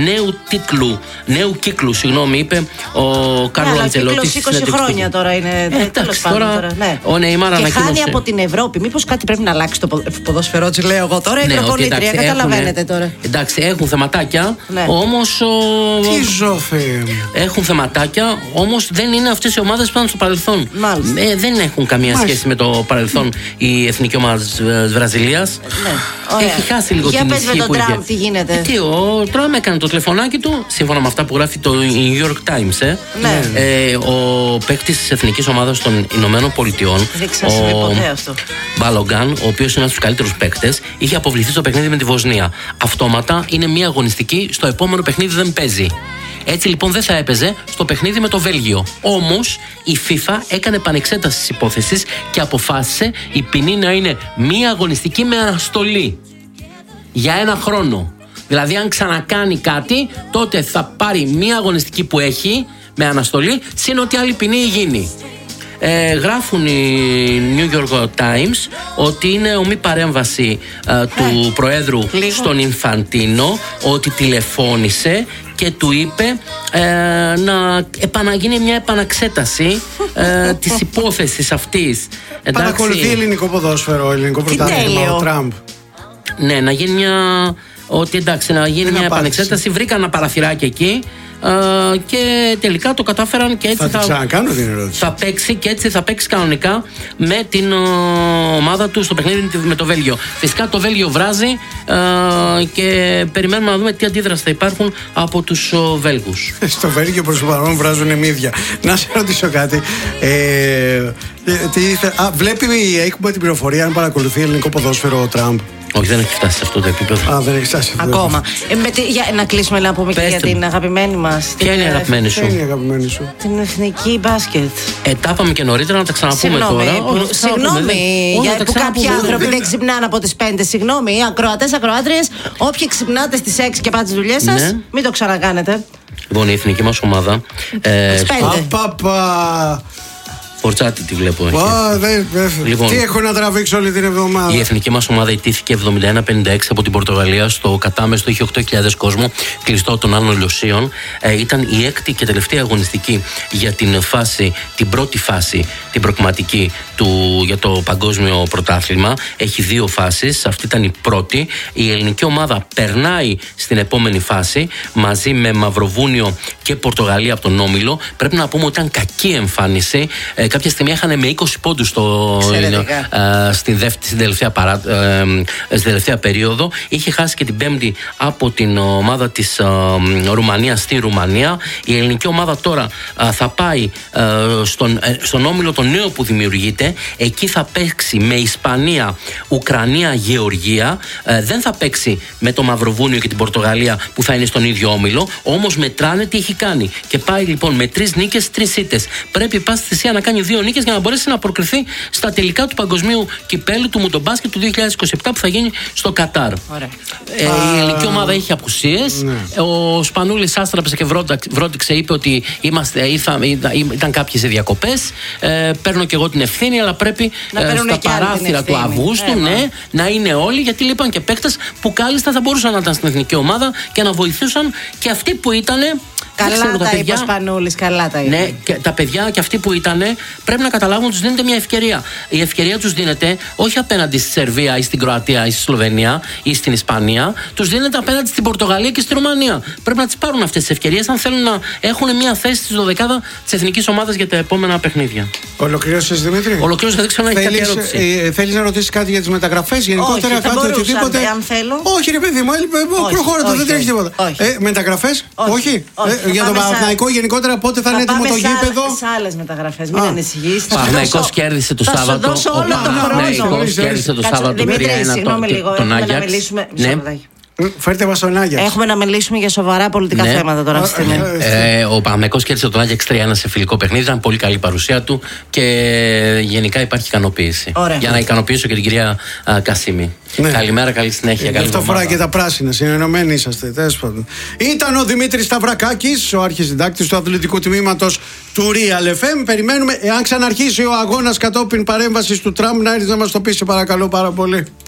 νέου κύκλου, είπε ο Κάρλο Αντζελότη. 20 χρόνια τώρα είναι. Τέλος πάντων. Ναι. Ο Νεϊμάρ και ανακοίνωσε. χάνει από την Ευρώπη. Μήπως κάτι πρέπει να αλλάξει το ποδόσφαιρό της, λέω εγώ τώρα. Είναι προπονήτρια, καταλαβαίνετε τώρα. Εντάξει, έχουν θεματάκια. Ναι. Όμως. Τι ζώφη. Έχουν θεματάκια, όμως δεν είναι αυτές οι ομάδες που ήταν στο παρελθόν. Δεν έχουν καμία σχέση με το παρελθόν η εθνική ομάδα της Βραζιλίας. Ναι. Έχει χάσει λίγο την ισχύ. Για πες με τον Τραμπ τι γίνεται. Ο Τραμπ έκανε το τηλεφωνάκι του, σύμφωνα με αυτά που γράφει το New York Times. Ναι. Ο παίκτης της εθνικής ομάδας των Ηνωμένων Πολιτειών, ο Μπάλογκαν, ο οποίος είναι ένας από τους καλύτερους παίκτες, είχε αποβληθεί στο παιχνίδι με τη Βοσνία. Αυτόματα είναι μια αγωνιστική, στο επόμενο παιχνίδι δεν παίζει. Έτσι λοιπόν δεν θα έπαιζε στο παιχνίδι με το Βέλγιο. Όμως η FIFA έκανε επανεξέταση της υπόθεσης και αποφάσισε η ποινή να είναι μία αγωνιστική με αναστολή για 1 χρόνο. Δηλαδή αν ξανακάνει κάτι, τότε θα πάρει μία αγωνιστική που έχει με αναστολή, συν ότι άλλη ποινή γίνει. Γράφουν οι New York Times ότι είναι ομή παρέμβαση του Προέδρου στον Ινφαντίνο, ότι τηλεφώνησε και του είπε να γίνει μια επαναξέταση της υπόθεσης αυτής. Παρακολουθεί ελληνικό ποδόσφαιρο, ελληνικό πρωτάθλημα ο Τραμπ. Ναι, να γίνει να γίνει μια επανεξέταση. Βρήκαν ένα παραθυράκι εκεί. Και τελικά το κατάφεραν και έτσι θα παίξει και έτσι θα παίξει κανονικά με την ομάδα του στο παιχνίδι με το Βέλγιο. Φυσικά το Βέλγιο βράζει και περιμένουμε να δούμε τι αντίδραση θα υπάρχουν από τους Βέλγους. Στο Βέλγιο προς το παρόν βράζουν μύδια. Να σε ρωτήσω κάτι. Έχουμε την πληροφορία αν παρακολουθεί ελληνικό ποδόσφαιρο ο Τραμπ? Όχι, δεν έχει φτάσει σε αυτό το επίπεδο. Δεν έχει φτάσει. Ακόμα. Για να κλείσουμε να πούμε και για την αγαπημένη μας. Ποια είναι η αγαπημένη σου? Την εθνική μπάσκετ. Τα είπαμε και νωρίτερα, να τα ξαναπούμε τώρα. Συγγνώμη που κάποιοι άνθρωποι δεν ξυπνάνε από τις 5. Συγγνώμη, ακροατές, ακροάτριες, όποιοι ξυπνάτε στις 6 και πάτε τις δουλειές σας, μην το ξανακάνετε. Λοιπόν, η εθνική μας ομάδα. Φορτσάτη τη βλέπω. Λοιπόν, τι έχω να τραβήξω όλη την εβδομάδα. Η εθνική μας ομάδα ιτήθηκε 71-56 από την Πορτογαλία στο κατάμεστο. Είχε 8.000 κόσμο, κλειστό των Άνω Λιωσίων. Ήταν η 6η και τελευταία αγωνιστική για την πρώτη φάση, την προκριματική για το παγκόσμιο πρωτάθλημα. Έχει 2 φάσεις. Αυτή ήταν η πρώτη. Η ελληνική ομάδα περνάει στην επόμενη φάση μαζί με Μαυροβούνιο και Πορτογαλία από τον Όμιλο. Πρέπει να πούμε ότι ήταν κακή εμφάνιση. Κάποια στιγμή έχανε με 20 πόντους στην τελευταία περίοδο. Είχε χάσει και την 5η από την ομάδα της Ρουμανίας στη Ρουμανία. Η ελληνική ομάδα τώρα θα πάει στον όμιλο τον νέο που δημιουργείται. Εκεί θα παίξει με Ισπανία, Ουκρανία, Γεωργία. Δεν θα παίξει με το Μαυροβούνιο και την Πορτογαλία που θα είναι στον ίδιο όμιλο. Όμως μετράνε τι έχει κάνει. Και πάει λοιπόν με 3 νίκες, 3 ήττες. Πρέπει πάση στη θυσία να κάνει 2 νίκες για να μπορέσει να προκριθεί στα τελικά του παγκοσμίου κυπέλου του Μουντομπάσκετ του 2027 που θα γίνει στο Κατάρ. Η ελληνική ομάδα έχει απουσίες. Ο Σπανούλης άστραψε και βρόντιξε, είπε ότι ήταν κάποιες διακοπές. Παίρνω και εγώ την ευθύνη, αλλά πρέπει στα παράθυρα του Αυγούστου να είναι όλοι, γιατί λείπαν και παίκτες που κάλλιστα θα μπορούσαν να ήταν στην εθνική ομάδα και να βοηθούσαν και αυτοί που ήταν. Καλά τα είπε ο Σπανούλης, καλά τα είπε. Ναι, και τα παιδιά και αυτοί που ήταν πρέπει να καταλάβουν ότι τους δίνεται μια ευκαιρία. Η ευκαιρία τους δίνεται όχι απέναντι στη Σερβία ή στην Κροατία ή στη Σλοβενία ή στην Ισπανία, τους δίνεται απέναντι στην Πορτογαλία και στη Ρουμανία. Πρέπει να τις πάρουν αυτές τις ευκαιρίες αν θέλουν να έχουν μια θέση στη 12η της εθνικής ομάδας για τα επόμενα παιχνίδια. Ολοκλήρωσες, Δημήτρη? Ολοκλήρωσες, δεν ξέρω αν έχει κάποια ερώτηση. Θέλεις να ρωτήσεις κάτι για τις μεταγραφές γενικότερα? Όχι, κάτι οτιδήποτε? Αν θέλω. Όχι, ρε παιδί μου, προχώρα, δεν τρέχει τίποτα. Μεταγραφές? Όχι. Για τον Παναθηναϊκό γενικότερα πότε θα είναι έτοιμο το γήπεδο? Σε άλλες μεταγραφές, μην ανησυχείς. Ο Παναθηναϊκός κέρδισε το Σάββατο. Θα σου δώσω όλο τον χρόνο. Κέρδισε το Σάββατο 3-1 τον Άγιαξ. Φέρτε μας τον Άγιαξ. Έχουμε να μιλήσουμε για σοβαρά πολιτικά θέματα τώρα αυτή τη στιγμή. Ο Παναθηναϊκός κέρδισε τον Άγιαξ 3-1 σε φιλικό παιχνίδι. Ήταν πολύ καλή παρουσία του και γενικά υπάρχει ικανοποίηση. Για να ικανοποιήσω και την κυρία Κασίμη. Καλημέρα, καλή συνέχεια. Γι' αυτό φοράει και τα πράσινα. Συνενωμένοι είσαστε. Ήταν ο Δημήτρης Σταυρακάκης, ο αρχισυντάκτης του αθλητικού τμήματος του Real FM. Περιμένουμε, εάν ξαναρχίσει ο αγώνας κατόπιν παρέμβασης του Τραμπ, να έρθει να μας το πει, παρακαλώ πάρα πολύ.